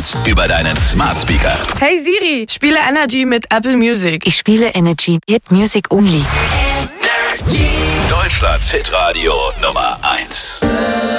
1 über deinen Smart Speaker. Hey Siri, spiele Energy mit Apple Music. Ich spiele Energy, Hit Music Only. Deutschlands Hitradio Nummer 1.